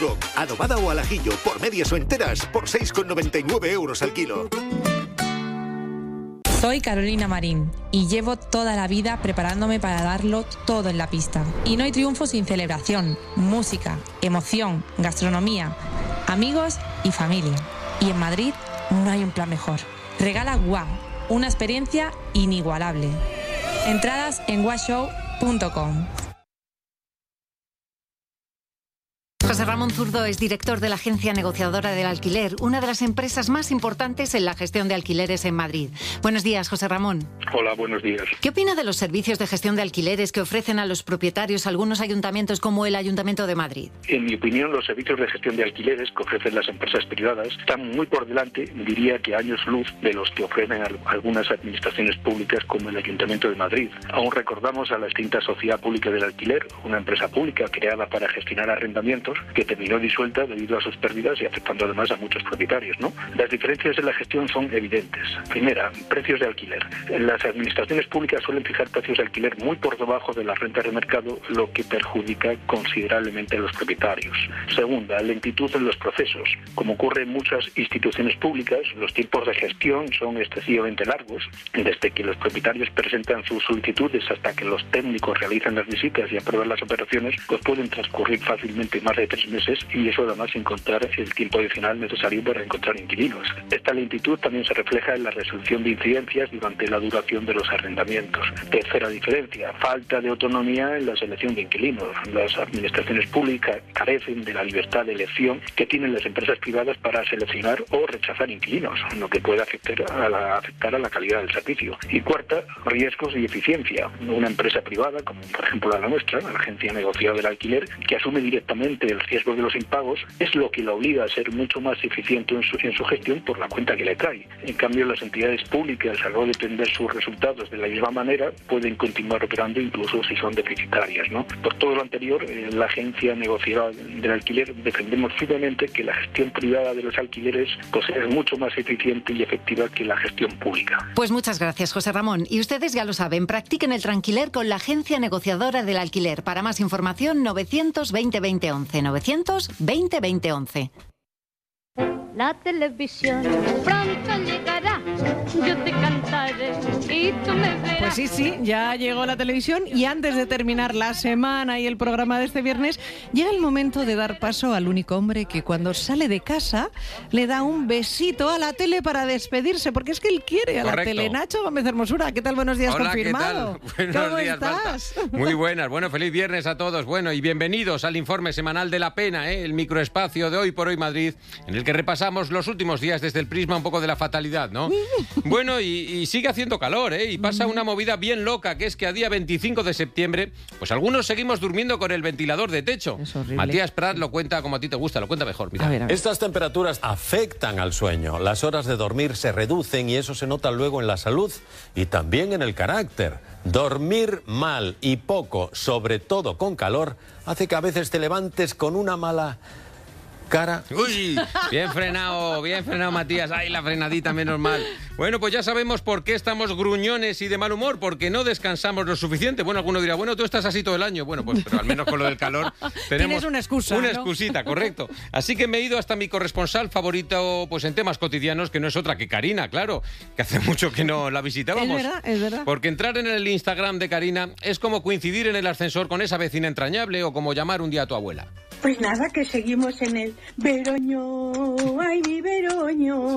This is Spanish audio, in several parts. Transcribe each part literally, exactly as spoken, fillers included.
Adobada o al ajillo, por medias o enteras, por seis con noventa y nueve euros al kilo. Soy Carolina Marín y llevo toda la vida preparándome para darlo todo en la pista. Y no hay triunfo sin celebración, música, emoción, gastronomía, amigos y familia. Y en Madrid no hay un plan mejor. Regala Wow, una experiencia inigualable. Entradas en wow show punto com. José Ramón Zurdo es director de la Agencia Negociadora del Alquiler, una de las empresas más importantes en la gestión de alquileres en Madrid. Buenos días, José Ramón. Hola, buenos días. ¿Qué opina de los servicios de gestión de alquileres que ofrecen a los propietarios algunos ayuntamientos como el Ayuntamiento de Madrid? En mi opinión, los servicios de gestión de alquileres que ofrecen las empresas privadas están muy por delante, diría que años luz, de los que ofrecen algunas administraciones públicas como el Ayuntamiento de Madrid. Aún recordamos a la extinta Sociedad Pública del Alquiler, una empresa pública creada para gestionar arrendamientos, que terminó disuelta debido a sus pérdidas y afectando además a muchos propietarios, ¿no? Las diferencias en la gestión son evidentes. Primera, precios de alquiler. Las administraciones públicas suelen fijar precios de alquiler muy por debajo de las rentas de mercado, lo que perjudica considerablemente a los propietarios. Segunda, lentitud en los procesos. Como ocurre en muchas instituciones públicas, los tiempos de gestión son excesivamente largos. Desde que los propietarios presentan sus solicitudes hasta que los técnicos realizan las visitas y aprueban las operaciones, pues pueden transcurrir fácilmente más de tres meses y eso además sin contar el tiempo adicional necesario para encontrar inquilinos. Esta lentitud también se refleja en la resolución de incidencias durante la duración de los arrendamientos. Tercera diferencia, falta de autonomía en la selección de inquilinos. Las administraciones públicas carecen de la libertad de elección que tienen las empresas privadas para seleccionar o rechazar inquilinos, lo que puede afectar a la, afectar a la calidad del servicio. Y cuarta, riesgos y eficiencia. Una empresa privada, como por ejemplo la nuestra, la Agencia Negociadora del Alquiler, que asume directamente el riesgo de los impagos, es lo que la obliga a ser mucho más eficiente en su, en su gestión por la cuenta que le trae. En cambio, las entidades públicas, al no depender sus resultados de la misma manera, pueden continuar operando incluso si son deficitarias, ¿no? Por todo lo anterior, eh, la Agencia Negociadora del Alquiler defendemos firmemente que la gestión privada de los alquileres pues, es mucho más eficiente y efectiva que la gestión pública. Pues muchas gracias, José Ramón. Y ustedes ya lo saben, practiquen el tranquiler con la Agencia Negociadora del Alquiler. Para más información, novecientos veinte veinte once, novecientos veinte veinte once. La televisión pronto llegará, yo te cantaré y tú me verás. Pues sí, sí, ya llegó la televisión y antes de terminar la semana y el programa de este viernes, llega el momento de dar paso al único hombre que cuando sale de casa le da un besito a la tele para despedirse, porque es que él quiere a Correcto. La tele. Nacho Gómez Hermosura, ¿qué tal? Buenos días, Hola, confirmado. ¿qué tal? Buenos ¿Cómo días, estás? Marta. Muy buenas, bueno, feliz viernes a todos. Bueno, y bienvenidos al informe semanal de La Pena, ¿eh? El microespacio de Hoy por Hoy Madrid, en el que repasamos los últimos días desde el prisma un poco de la fatalidad, ¿no? Bueno, y, y sigue haciendo calor, ¿eh? Y pasa una movida bien loca, que es que a día veinticinco de septiembre, pues algunos seguimos durmiendo con el ventilador de techo. Es horrible. Matías Prat lo cuenta como a ti te gusta, lo cuenta mejor, mira. A ver, a ver. Estas temperaturas afectan al sueño. Las horas de dormir se reducen y eso se nota luego en la salud y también en el carácter. Dormir mal y poco, sobre todo con calor, hace que a veces te levantes con una mala cara. Uy, bien frenado, bien frenado, Matías. Ay, la frenadita, menos mal. Bueno, pues ya sabemos por qué estamos gruñones y de mal humor, porque no descansamos lo suficiente. Bueno, alguno dirá, bueno, tú estás así todo el año. Bueno, pues pero al menos con lo del calor tenemos Tienes una excusa, una ¿no? excusita, correcto. Así que me he ido hasta mi corresponsal favorito, pues en temas cotidianos, que no es otra que Karina, claro, que hace mucho que no la visitábamos. Es verdad, es verdad. Porque entrar en el Instagram de Karina es como coincidir en el ascensor con esa vecina entrañable o como llamar un día a tu abuela. Pues nada, que seguimos en el Veroño, ay mi Veroño.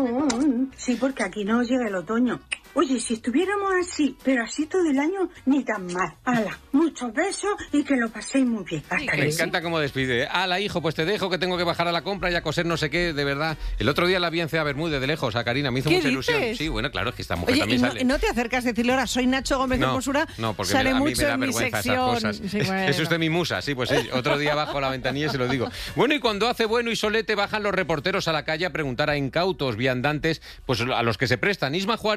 Sí, porque aquí no llega el otoño. Oye, si estuviéramos así, pero así todo el año, ni tan mal. Hala, muchos besos y que lo paséis muy bien. Hasta Me encanta cómo despide. Ala, hijo, pues te dejo que tengo que bajar a la compra y a coser no sé qué, de verdad. El otro día la vi en Cea Bermúdez de lejos a Karina, me hizo ¿Qué mucha dices? ilusión. Sí, bueno, claro, es que esta mujer Oye, también y no, sale. no te acercas a decirle ahora, soy Nacho Gómez No, Hermosura, no, porque sale me, a mí mucho me da en mi vergüenza esas sección. cosas. Sí, bueno. Es usted mi musa, sí, pues sí. Otro día bajo la ventanilla y se lo digo. Bueno, y cuando hace bueno y solete bajan los reporteros a la calle a preguntar a incautos viandantes, pues a los que se prestan. Isma Juárez, del Inter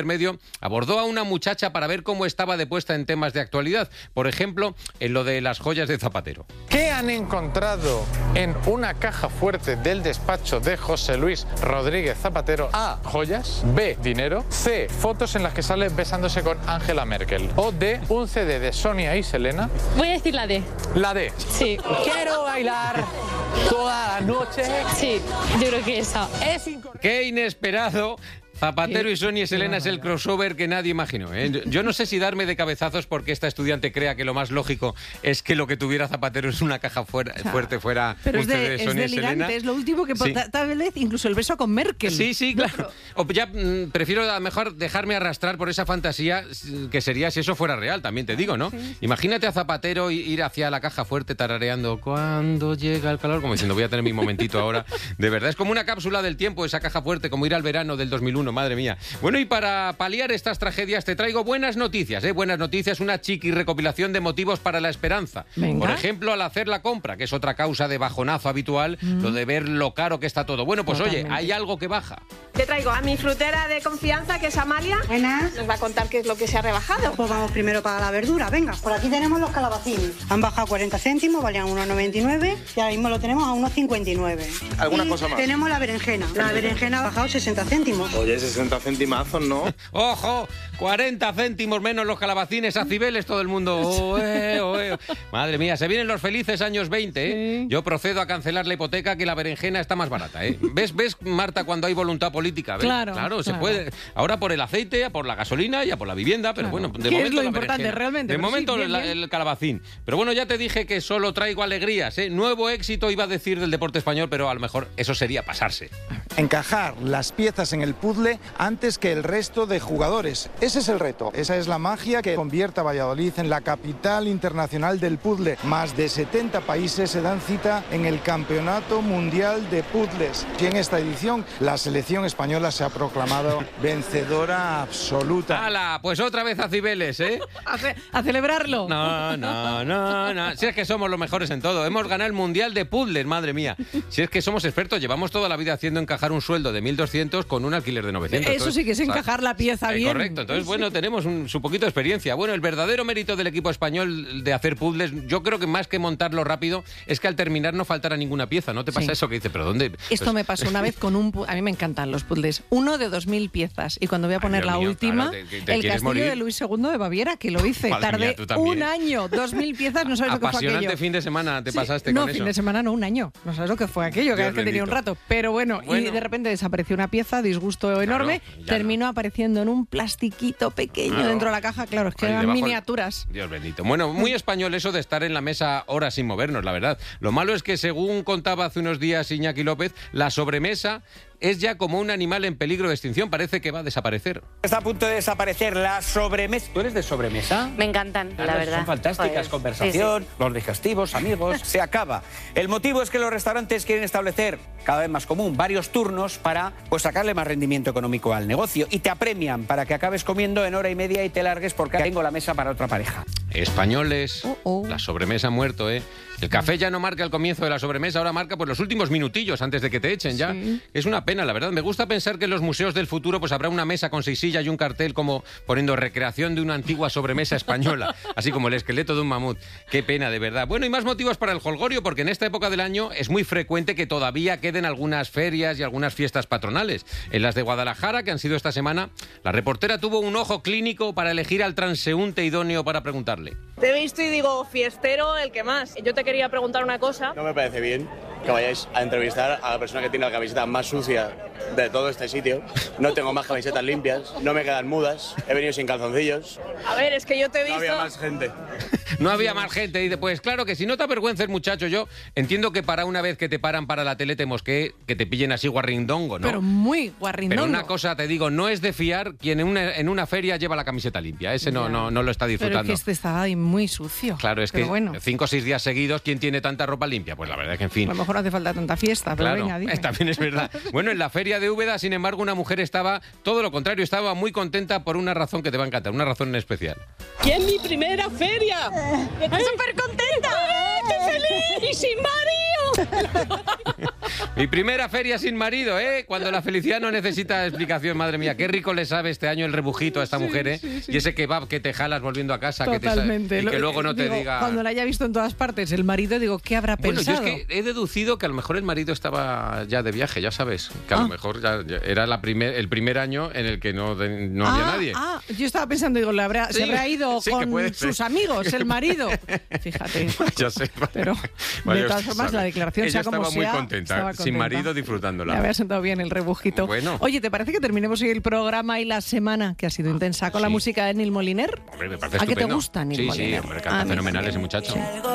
intermedio, abordó a una muchacha para ver cómo estaba de puesta en temas de actualidad. Por ejemplo, en lo de las joyas de Zapatero. ¿Qué han encontrado en una caja fuerte del despacho de José Luis Rodríguez Zapatero? A. Joyas. B. Dinero. C. Fotos en las que sale besándose con Angela Merkel. O D. Un C D de Sonia y Selena. Voy a decir la D. La D. Sí. Quiero bailar toda la noche. Sí, yo creo que esa. Es incorrecto. ¡Qué inesperado! Zapatero y Sonia y Selena es el crossover que nadie imaginó, ¿eh? Yo no sé si darme de cabezazos porque esta estudiante crea que lo más lógico es que lo que tuviera Zapatero es una caja fuera, o sea, fuerte fuera pero un es de, C D de Sonia es y Selena. Es lo último que sí. tal vez incluso el beso con Merkel. Sí, sí, claro. O ya mmm, prefiero a lo mejor dejarme arrastrar por esa fantasía que sería si eso fuera real, también te digo, ¿no? Sí. Imagínate a Zapatero ir hacia la caja fuerte tarareando cuando llega el calor, como diciendo voy a tener mi momentito ahora. De verdad, es como una cápsula del tiempo esa caja fuerte, como ir al verano del dos mil uno, madre mía. Bueno, y para paliar estas tragedias te traigo buenas noticias, ¿eh? Buenas noticias, una chiqui recopilación de motivos para la esperanza. Venga. Por ejemplo, al hacer la compra, que es otra causa de bajonazo habitual, mm. lo de ver lo caro que está todo. Bueno, pues Totalmente. Oye, hay algo que baja. Te traigo a mi frutera de confianza, que es Amalia. Buenas. Nos va a contar qué es lo que se ha rebajado. Pues vamos primero para la verdura, venga. Por aquí tenemos los calabacines. Han bajado cuarenta céntimos, valían uno noventa y nueve y ahora mismo lo tenemos a uno cincuenta y nueve. ¿Alguna y cosa más? Tenemos la berenjena. La berenjena ha bajado sesenta céntimos. Oye, sesenta centimazos, ¿no? ¡Ojo! cuarenta céntimos menos los calabacines a Cibeles, todo el mundo. Oe, oe. Madre mía, se vienen los felices años veinte, ¿eh? Sí. Yo procedo a cancelar la hipoteca, que la berenjena está más barata, ¿eh? ¿Ves, ves, Marta, cuando hay voluntad política? ¿Ves? Claro, claro, se claro. puede. Ahora por el aceite, por la gasolina y por la vivienda, pero claro. bueno, de ¿Qué momento es lo la importante berenjena. realmente? De Pero momento sí, bien, la, bien. el calabacín. Pero bueno, ya te dije que solo traigo alegrías, ¿eh? Nuevo éxito, iba a decir, del deporte español, pero a lo mejor eso sería pasarse. Encajar las piezas en el puzzle antes que el resto de jugadores. Ese es el reto. Esa es la magia que convierte a Valladolid en la capital internacional del puzzle. Más de setenta países se dan cita en el Campeonato Mundial de Puzzles. Y en esta edición la selección española se ha proclamado vencedora absoluta. ¡Hala! Pues otra vez a Cibeles, ¿eh? A, ce a celebrarlo. No, no, no, no. Si es que somos los mejores en todo. Hemos ganado el Mundial de Puzzles, madre mía. Si es que somos expertos, llevamos toda la vida haciendo encajar un sueldo de mil doscientos con un alquiler de novecientos. Eso Entonces, sí que es encajar ¿sabes? la pieza eh, bien. Correcto. Entonces, bueno, tenemos un, su poquito de experiencia. Bueno, el verdadero mérito del equipo español de hacer puzzles, yo creo que más que montarlo rápido, es que al terminar no faltara ninguna pieza. ¿No te pasa Sí. eso que dice, pero dónde? Esto Pues, me pasó una vez con un... pu- A mí me encantan los puzzles. Uno de dos mil piezas. Y cuando voy a poner Dios la mío, última, claro, te- te- te el quieres castillo morir. de Luis segundo de Baviera, que lo hice. Madre Tardé mía, tú también. un año, dos mil piezas, no sabes lo que fue apasionante aquello. fin de semana te Sí, pasaste no, con fin eso. de semana no, un año. No sabes lo que fue aquello, cada Dios vez que tenía un bendito. rato. Pero bueno, Bueno. y de repente desapareció una pieza, disgusto enorme, ya terminó apareciendo en un plastiquito pequeño Claro. dentro de la caja. Claro, es que Ahí eran debajo- miniaturas. Dios bendito. Bueno, muy español eso de estar en la mesa horas sin movernos, la verdad. Lo malo es que, según contaba hace unos días Iñaki López, la sobremesa es ya como un animal en peligro de extinción. Parece que va a desaparecer. Está a punto de desaparecer la sobremesa. ¿Tú eres de sobremesa? Me encantan, la Claro, verdad. Son fantásticas, Joder. conversación, Sí, sí. los digestivos, amigos. Se acaba. El motivo es que los restaurantes quieren establecer, cada vez más común, varios turnos para pues sacarle más rendimiento económico al negocio. Y te apremian para que acabes comiendo en hora y media y te largues porque tengo la mesa para otra pareja. Españoles, Oh, oh. la sobremesa ha muerto, ¿eh? El café ya no marca el comienzo de la sobremesa, ahora marca pues los últimos minutillos antes de que te echen ya. Sí. Es una pena, la verdad. Me gusta pensar que en los museos del futuro pues habrá una mesa con seis sillas y un cartel como poniendo recreación de una antigua sobremesa española, así como el esqueleto de un mamut. Qué pena, de verdad. Bueno, y más motivos para el jolgorio, porque en esta época del año es muy frecuente que todavía queden algunas ferias y algunas fiestas patronales. En las de Guadalajara, que han sido esta semana, la reportera tuvo un ojo clínico para elegir al transeúnte idóneo para preguntarle. Te he visto y digo, fiestero, el que más. Yo te quería preguntar una cosa. No me parece bien que vayáis a entrevistar a la persona que tiene la camiseta más sucia de todo este sitio. No tengo más camisetas limpias, no me quedan mudas, he venido sin calzoncillos. A ver, es que yo te he No visto... había más gente. No había más gente. Dice, pues claro que si no te avergüences, muchacho, yo entiendo que para una vez que te paran para la tele te mosquee, que te pillen así guarrindongo, ¿no? Pero muy guarrindongo. Pero una cosa te digo, no es de fiar quien en una, en una feria lleva la camiseta limpia. Ese no, Ya. no, no lo está Pero es disfrutando. que este estaba ahí muy sucio. Claro, es Pero que bueno, cinco o seis días seguidos, ¿quién tiene tanta ropa limpia? Pues la verdad es que, en fin. a lo mejor no hace falta tanta fiesta, pero Claro, venga, dime. eh, también es verdad. Bueno, en la feria de Úbeda, sin embargo, una mujer estaba todo lo contrario, estaba muy contenta por una razón que te va a encantar, una razón en especial. ¡Y es mi primera feria! ¡Estoy súper contenta! ¡Estoy feliz! ¡Y sin marido! Mi primera feria sin marido, ¿eh? Cuando la felicidad no necesita explicación, madre mía. Qué rico le sabe este año el rebujito a esta Sí, mujer, ¿eh? sí, sí. Y ese kebab que te jalas volviendo a casa. Totalmente. Que te, y que luego no te Digo, diga... Cuando la haya visto en todas partes el marido, digo, ¿qué habrá Bueno, pensado? yo es que he deducido que a lo mejor el marido estaba ya de viaje, ya sabes. Que a Ah. lo mejor ya, ya era la primer, el primer año en el que no, de- no había ah, nadie. Ah, yo estaba pensando, digo, ¿le habrá, Sí, se habrá ido sí, que con puede ser. sus amigos, el marido. Fíjate. Ya sé. Pero, Vaya de todas usted formas, sabe. la declaración, Ella sea como estaba muy sea, contenta, estaba sin contenta. marido disfrutándola. Le había sentado bien el rebujito. Bueno. Oye, ¿te parece que terminemos hoy el programa y la semana, que ha sido intensa, con la Sí. música de Neil Moliner? Hombre, me parece ¿A qué te estupendo. gusta, Neil Sí, Moliner? sí, hombre, A canta mí fenomenal también. ese muchacho. Sí.